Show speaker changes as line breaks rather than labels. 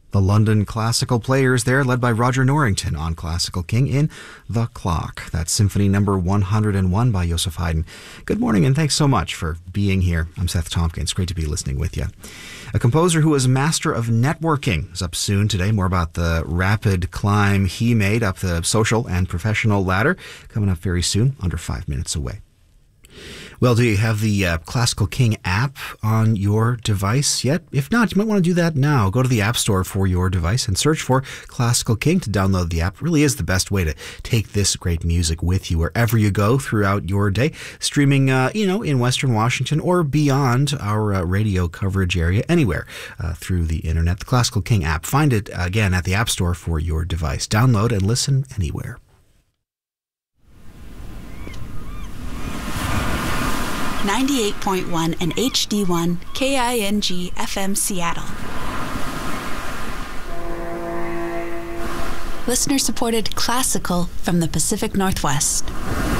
The London Classical Players there, led by Roger Norrington on Classical King in The Clock. That's Symphony Number 101 by Joseph Haydn. Good morning, and thanks so much for being here. I'm Seth Tompkins. Great to be listening with you. A composer who is master of networking is up soon today. More about the rapid climb he made up the social and professional ladder. Coming up very soon, under 5 minutes away. Well, do you have the Classical King app on your device yet? If not, you might want to do that now. Go to the App Store for your device and search for Classical King to download the app. It really is the best way to take this great music with you wherever you go throughout your day. Streaming, in Western Washington or beyond our radio coverage area, anywhere through the internet. The Classical King app. Find it, again, at the App Store for your device. Download and listen anywhere.
98.1 and HD1 KING FM Seattle. Listener-supported classical from the Pacific Northwest.